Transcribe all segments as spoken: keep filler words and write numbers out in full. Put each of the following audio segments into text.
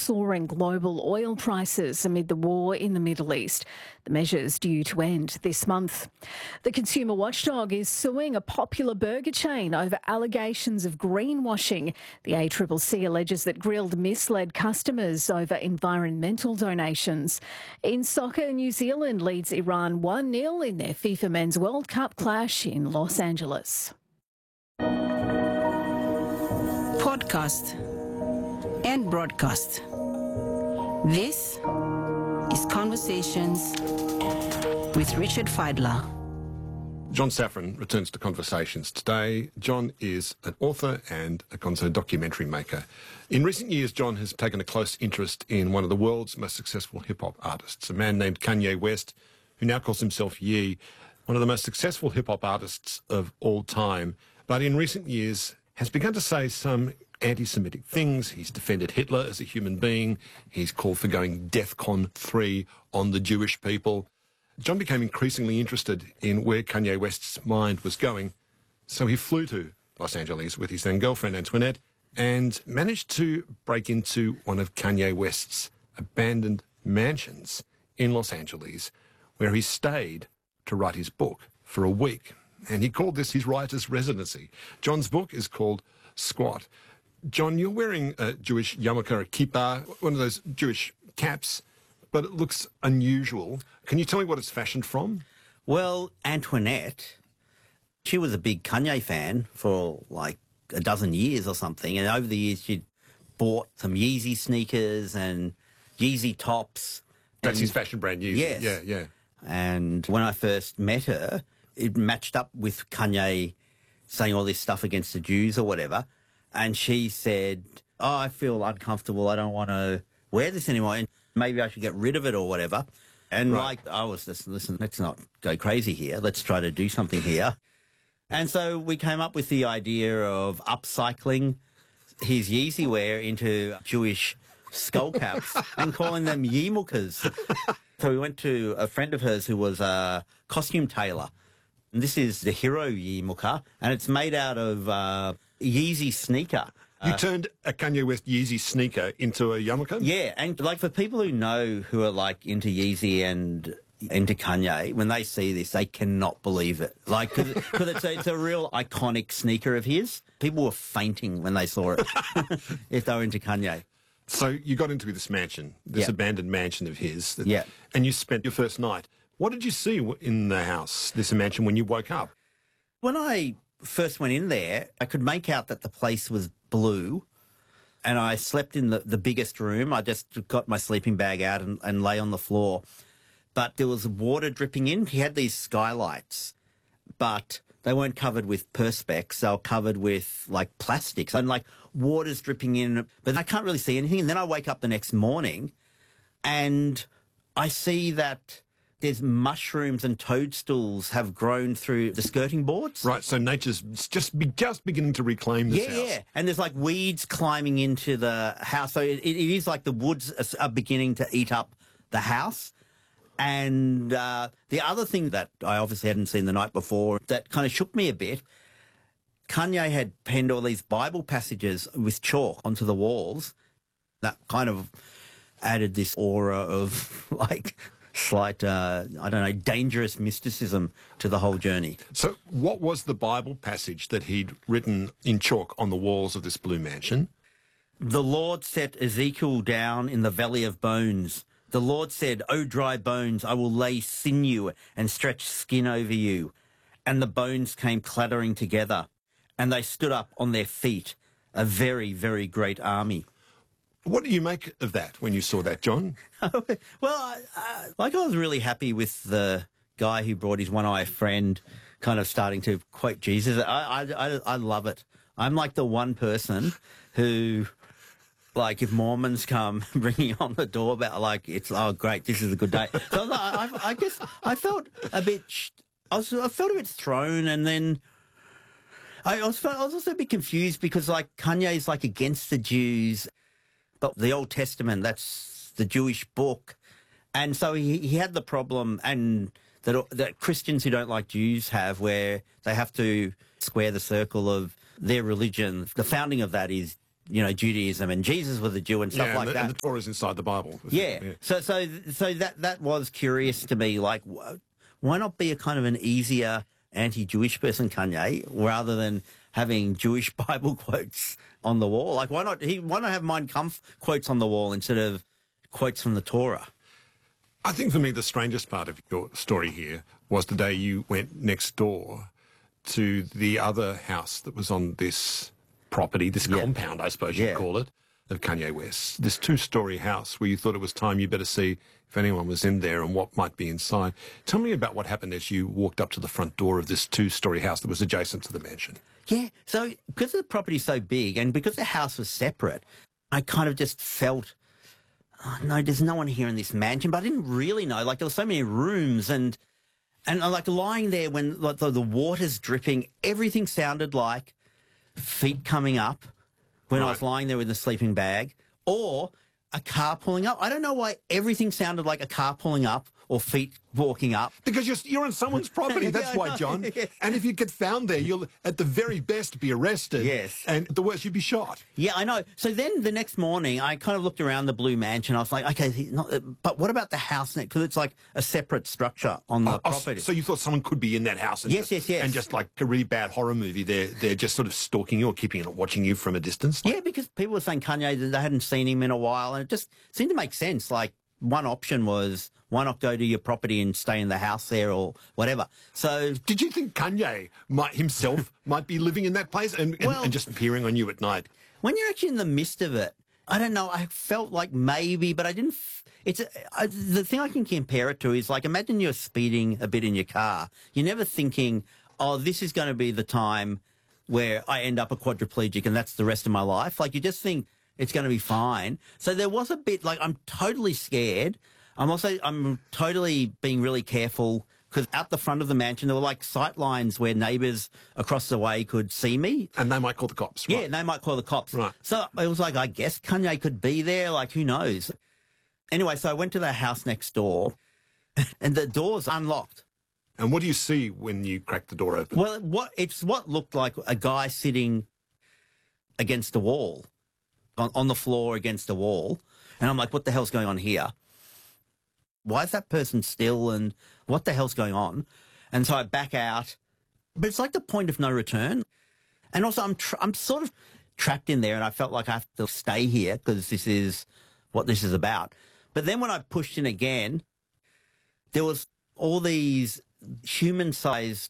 soaring global oil prices amid the war in the Middle East. The measure's due to end this month. The consumer watchdog is suing a popular burger chain over allegations of greenwashing. The A C C C alleges that Grilled misled customers over environmental donations. In soccer, New Zealand leads Iran one nil in their FIFA Men's World Cup clash in Los Angeles. Podcast and broadcast. This is Conversations with Richard Fidler. John Safran returns to Conversations today. John is an author and a concert documentary maker. In recent years, John has taken a close interest in one of the world's most successful hip-hop artists, a man named Kanye West, who now calls himself Ye, one of the most successful hip-hop artists of all time, but in recent years has begun to say some anti-Semitic things. He's defended Hitler as a human being. He's called for going DEFCON three on the Jewish people. John became increasingly interested in where Kanye West's mind was going, so he flew to Los Angeles with his then girlfriend Antoinette and managed to break into one of Kanye West's abandoned mansions in Los Angeles, where he stayed to write his book for a week. And he called this his writer's residency. John's book is called Squat. John, you're wearing a Jewish yarmulke, a kippah, one of those Jewish caps, but it looks unusual. Can you tell me what it's fashioned from? Well, Antoinette, she was a big Kanye fan for like a dozen years or something, and over the years she'd bought some Yeezy sneakers and Yeezy tops. That's and, his fashion brand, Yeezy. Yes. Yeah, yeah. And when I first met her, it matched up with Kanye saying all this stuff against the Jews or whatever. And she said, oh, I feel uncomfortable. I don't want to wear this anymore. And maybe I should get rid of it or whatever. And right. like, I was just, listen, let's not go crazy here. Let's try to do something here. And so we came up with the idea of upcycling his Yeezy wear into Jewish skull caps and calling them yarmulkes. So we went to a friend of hers who was a costume tailor. And this is the Hero yarmulke, and it's made out of uh, Yeezy sneaker. You Uh, turned a Kanye West Yeezy sneaker into a yarmulke? yeah, and like for people who know who are like into Yeezy and into Kanye, when they see this, they cannot believe it. Like, because it's, a- it's a real iconic sneaker of his. People were fainting when they saw it, if they were into Kanye. So you got into this mansion, this Yeah. abandoned mansion of his, that, Yeah. and you spent your first night. What did you see w- in the house, this mansion, when you woke up? When I first went in there, I could make out that the place was blue, and I slept in the, the biggest room. I just got my sleeping bag out and, and lay on the floor. But there was water dripping in. He had these skylights, but they weren't covered with perspex. They were covered with, like, plastics. And, like, water's dripping in, but I can't really see anything. And then I wake up the next morning, and I see that there's mushrooms and toadstools have grown through the skirting boards. Right, so nature's just be, just beginning to reclaim this Yeah, house. yeah. And there's like weeds climbing into the house. So it, it is like the woods are, are beginning to eat up the house. And uh, the other thing that I obviously hadn't seen the night before that kind of shook me a bit, Kanye had penned all these Bible passages with chalk onto the walls. That kind of added this aura of like slight, uh, I don't know, dangerous mysticism to the whole journey. So what was the Bible passage that he'd written in chalk on the walls of this blue mansion? The Lord set Ezekiel down in the valley of bones. The Lord said, O dry bones, I will lay sinew and stretch skin over you. And the bones came clattering together, and they stood up on their feet, a very, very great army. What do you make of that when you saw that, John? Well, I, I, like I was really happy with the guy who brought his one-eyed friend kind of starting to quote Jesus. I, I, I, I love it. I'm like the one person who, like, if Mormons come ringing on the doorbell, like, it's, oh, great, this is a good day. So I, I, I guess I felt a bit, sh- I, was, I felt a bit thrown, and then I was, I was also a bit confused because, like, Kanye's, like, against the Jews. But the Old Testament, that's the Jewish book. And so he, he had the problem and that, that Christians who don't like Jews have, where they have to square the circle of their religion. The founding of that is you know, Judaism and Jesus was a Jew and stuff yeah, like and the, that. And the Torah's inside the Bible. Yeah. yeah. So so so that that was curious to me. Like, why not be a kind of an easier anti-Jewish person, Kanye, rather than having Jewish Bible quotes on the wall? Like, why not? He why not have Mein Kampf quotes on the wall instead of quotes from the Torah? I think for me the strangest part of your story here was the day you went next door to the other house that was on this property, this Yeah. compound, I suppose you'd Yeah. call it, of Kanye West. This two-story house where you thought it was time you better see if anyone was in there and what might be inside. Tell me about what happened as you walked up to the front door of this two-story house that was adjacent to the mansion. Yeah. So because the property's so big and because the house was separate, I kind of just felt, oh, no, there's no one here in this mansion. But I didn't really know. Like, there were so many rooms and and I like lying there when like the, the water's dripping. Everything sounded like feet coming up when I was Right. lying there with the sleeping bag, or a car pulling up. I don't know why everything sounded like a car pulling up or feet walking up. Because you're, you're on someone's property, that's Yeah, I why, know. John. Yeah. And if you get found there, you'll, at the very best, be arrested. Yes. And at the worst, you'd be shot. Yeah, I know. So then the next morning, I kind of looked around the Blue Mansion. I was like, okay, he's not, but what about the house next? Because it's like a separate structure on the Oh, oh, property. so you thought someone could be in that house? And Yes, just, yes, yes. And just like a really bad horror movie, they're, they're just sort of stalking you or keeping it, watching you from a distance? Yeah, because people were saying Kanye, that they hadn't seen him in a while, and it just seemed to make sense. Like, one option was, why not go to your property and stay in the house there or whatever? So, Did you think Kanye might himself might be living in that place and, and, Well- and just peering on you at night? when you're actually in the midst of it, I don't know, I felt like maybe, but I didn't. F- it's I, the thing I can compare it to is like, imagine you're speeding a bit in your car. You're never thinking, oh, this is going to be the time where I end up a quadriplegic and that's the rest of my life. Like, you just think it's going to be fine. So there was a bit like, I'm totally scared. I'm also, I'm totally being really careful because out the front of the mansion, there were like sight lines where neighbours across the way could see me. And they might call the cops. Yeah, Right. and they might call the cops. Right. So it was like, I guess Kanye could be there. Like, who knows? Anyway, so I went to the house next door and the door's unlocked. And what do you see when you crack the door open? Well, what it's what looked like a guy sitting against a wall, on, on the floor against a wall. And I'm like, what the hell's going on here? Why is that person still? And what the hell's going on? And so I back out. But it's like the point of no return. And also, I'm tra- I'm sort of trapped in there, and I felt like I have to stay here because this is what this is about. But then when I pushed in again, there was all these human-sized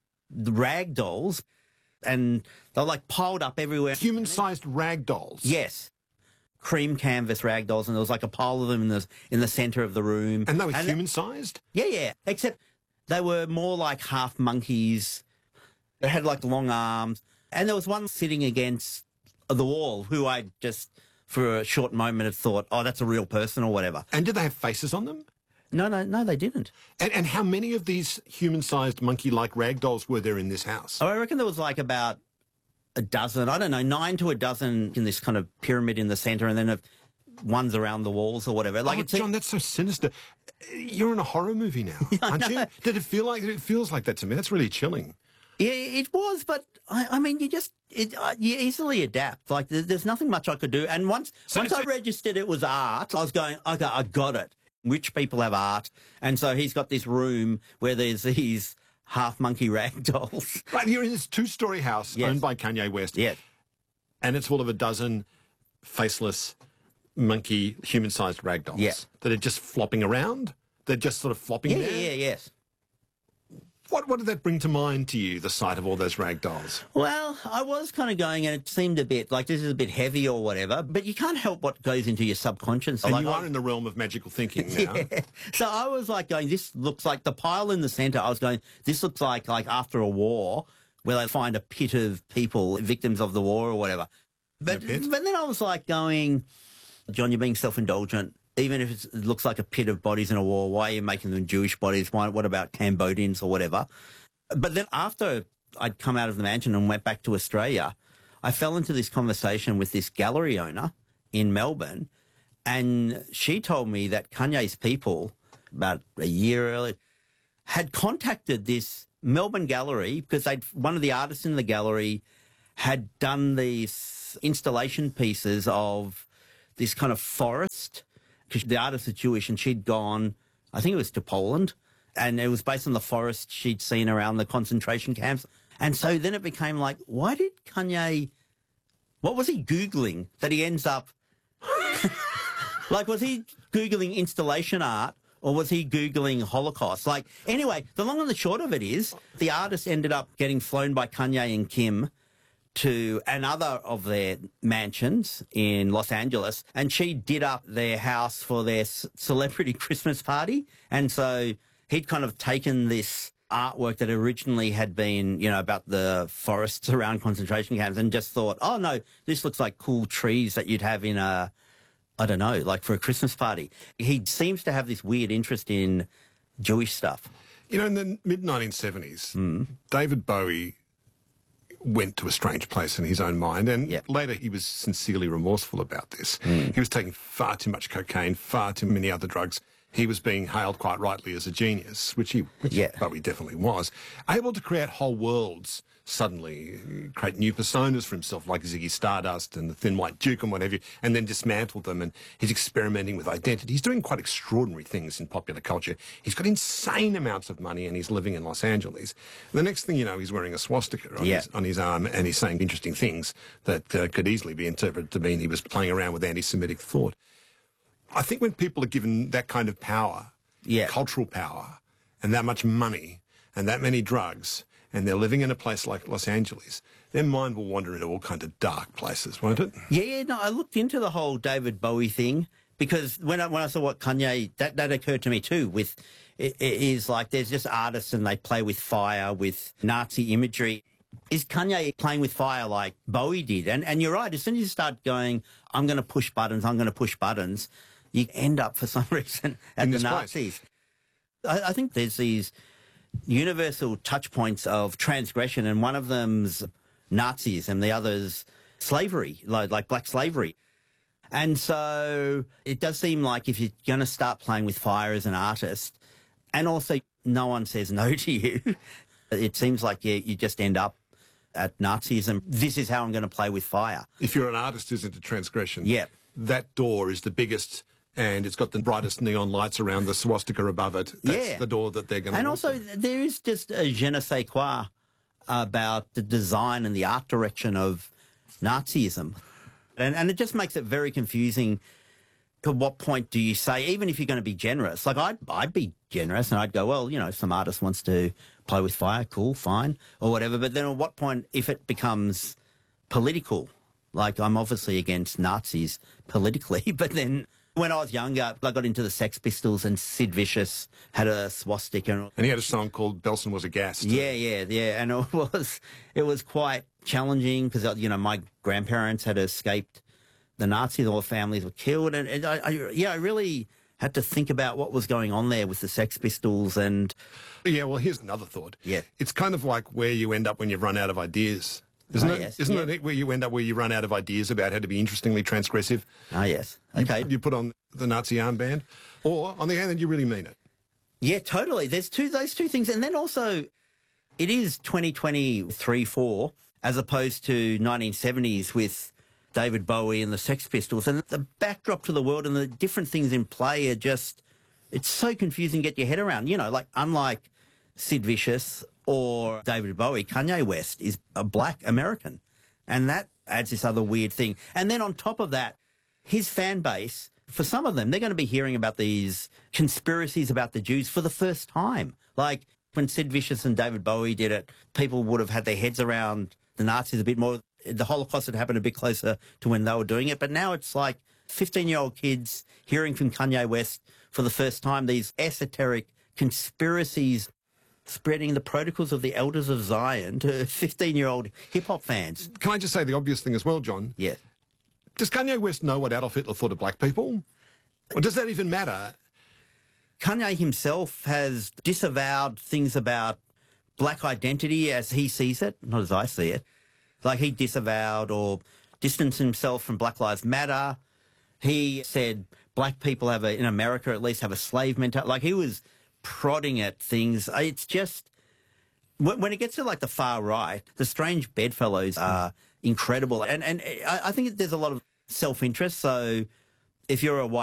rag dolls, and they're like piled up everywhere. Human-sized rag dolls. Yes, cream canvas rag dolls, and there was like a pile of them in the in the center of the room. And they were And- human-sized? Yeah, yeah. Except they were more like half monkeys. They had like long arms. And there was one sitting against the wall who I just, for a short moment, had thought, oh, that's a real person or whatever. And did they have faces on them? No, no, no, they didn't. And, and how many of these human-sized monkey-like rag dolls were there in this house? I reckon there was like about a dozen, I don't know, nine to a dozen in this kind of pyramid in the center, and then a, ones around the walls or whatever. Like oh, it's John, that's so sinister. You're in a horror movie now, aren't you? Did it feel like it feels like that to me? That's really chilling. Yeah, it was, but I, I mean, you just it, uh, you easily adapt. Like there, there's nothing much I could do. And once So- once so- I registered it was art, I was going, okay, I got it. Rich people have art, and so he's got this room where there's these half monkey rag dolls. Right, you're in this two-story house Yes. owned by Kanye West. Yeah, And it's full of a dozen faceless monkey human-sized rag dolls. Yeah. That are just flopping around. They're just sort of flopping yeah, there. yeah, yes. What, what did that bring to mind to you, the sight of all those rag dolls? Well, I was kind of going, and it seemed a bit like this is a bit heavy or whatever. But you can't help what goes into your subconscious. And Like, you I- are in the realm of magical thinking now. Yeah. So I was like going, this looks like the pile in the centre. I was going, this looks like like after a war where they find a pit of people, victims of the war or whatever. But, A pit? but then I was like going, John, you're being self-indulgent. Even if it's, it looks like a pit of bodies in a war, why are you making them Jewish bodies? Why, what about Cambodians or whatever? But then after I'd come out of the mansion and went back to Australia, I fell into this conversation with this gallery owner in Melbourne. And she told me that Kanye's people, about a year earlier, had contacted this Melbourne gallery because they'd one of the artists in the gallery had done these with installation pieces of this kind of forest, because the artist is Jewish and she'd gone, I think it was to Poland, and it was based on the forest she'd seen around the concentration camps. And so then it became like, why did Kanye, what was he Googling that he ends up, like, was he Googling installation art or was he Googling Holocaust? Like, anyway, the long and the short of it is the artist ended up getting flown by Kanye and Kim to another of their mansions in Los Angeles, and she did up their house for their celebrity Christmas party. And so he'd kind of taken this artwork that originally had been, you know, about the forests around concentration camps and just thought, oh, no, this looks like cool trees that you'd have in a, I don't know, like for a Christmas party. He seems to have this weird interest in Jewish stuff. You know, in the mid nineteen seventies, mm. David Bowie went to a strange place in his own mind, and yep. later he was sincerely remorseful about this. Mm. He was taking far too much cocaine, far too many other drugs. He was being hailed quite rightly as a genius, which he which yeah. Bowie definitely was, able to create whole worlds suddenly, create new personas for himself, like Ziggy Stardust and the Thin White Duke and whatever, and then dismantle them. And he's experimenting with identity. He's doing quite extraordinary things in popular culture. He's got insane amounts of money and he's living in Los Angeles. And the next thing you know, he's wearing a swastika on, yeah. his, on his arm, and he's saying interesting things that uh, could easily be interpreted to mean he was playing around with anti-Semitic thought. I think when people are given that kind of power, yeah. cultural power, and that much money, and that many drugs, and they're living in a place like Los Angeles, their mind will wander into all kinds of dark places, won't it? Yeah, yeah, no, I looked into the whole David Bowie thing because when I, when I saw what Kanye, that, that occurred to me too, with, it, it is like there's just artists and they play with fire, with Nazi imagery. Is Kanye playing with fire like Bowie did? And, and you're right, as soon as you start going, I'm going to push buttons, I'm going to push buttons, you end up for some reason at the Nazis. I, I think there's these universal touch points of transgression, and one of them's Nazis and the other's slavery, like, like black slavery. And so it does seem like if you're going to start playing with fire as an artist, and also no one says no to you, it seems like you, you just end up at Nazism. This is how I'm going to play with fire. If you're an artist who's into transgression, yeah. that door is the biggest, and it's got the brightest neon lights around the swastika above it. That's yeah. the door that they're going to And walk also, through. there is just a je ne sais quoi about the design and the art direction of Nazism. And, and it just makes it very confusing. At what point do you say, even if you're going to be generous, like I'd, I'd be generous and I'd go, well, you know, if some artist wants to play with fire, cool, fine, or whatever. But then at what point, if it becomes political, like I'm obviously against Nazis politically, but then when I was younger, I got into the Sex Pistols and Sid Vicious had a swastika. And he had a song called Belson Was a Gas. Yeah, yeah, yeah. And it was, it was quite challenging because, you know, my grandparents had escaped the Nazis, all the families were killed. And, and I, I, yeah, I really had to think about what was going on there with the Sex Pistols. And yeah, well, here's another thought. Yeah. It's kind of like where you end up when you've run out of ideas. Isn't oh, it? Yes. Isn't yeah. it where you end up where you run out of ideas about how to be interestingly transgressive? Ah, yes. Okay. You, you put on the Nazi armband, or on the other hand, you really mean it. Yeah, totally. There's two those two things, and then also, it is twenty twenty-three, four as opposed to nineteen seventies with David Bowie and the Sex Pistols, and the backdrop to the world and the different things in play are just, it's so confusing to get your head around. You know, like unlike Sid Vicious or David Bowie, Kanye West is a black American. And that adds this other weird thing. And then on top of that, his fan base, for some of them, they're going to be hearing about these conspiracies about the Jews for the first time. Like when Sid Vicious and David Bowie did it, people would have had their heads around the Nazis a bit more. The Holocaust had happened a bit closer to when they were doing it. But now it's like fifteen-year-old kids hearing from Kanye West for the first time these esoteric conspiracies spreading the protocols of the Elders of Zion to fifteen-year-old hip-hop fans. Can I just say the obvious thing as well, John? Yeah. Does Kanye West know what Adolf Hitler thought of black people? Or does that even matter? Kanye himself has disavowed things about black identity as he sees it, not as I see it. Like he disavowed or distanced himself from Black Lives Matter. He said black people have a, in America at least, have a slave mentality. Like he was prodding at things. It's just, when it gets to like the far right, the strange bedfellows are incredible. And and I, I think there's a lot of self-interest. So if you're a white